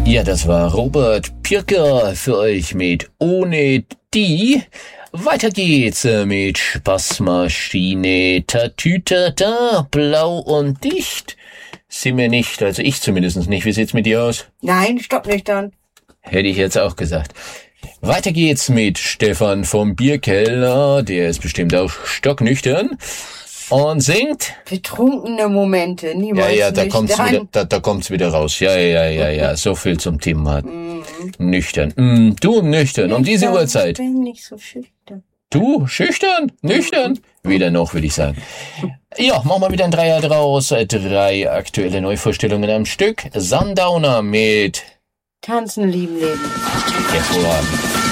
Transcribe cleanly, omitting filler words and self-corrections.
Ja, das war Robert Pirker für euch mit Ohne die. Weiter geht's mit Spaßmaschine. Tatütata, blau und dicht. Sind wir nicht, also ich zumindest nicht. Wie sieht's mit dir aus? Nein, stocknüchtern. Hätte ich jetzt auch gesagt. Weiter geht's mit Stefan vom Bierkeller. Der ist bestimmt auch stocknüchtern. Und singt? Betrunkene Momente, niemals Ja, da kommt's nüchtern. wieder, da kommt's wieder raus. Ja. So viel zum Thema. Nüchtern. Du nüchtern, um diese Uhrzeit. Ich bin nicht so schüchtern. Du, schüchtern, nüchtern? Weder noch, würde ich sagen. Ja, machen wir wieder ein Dreier draus. 3 aktuelle Neuvorstellungen am Stück. Sundowner mit Tanzen, lieben, leben. Hervorragend.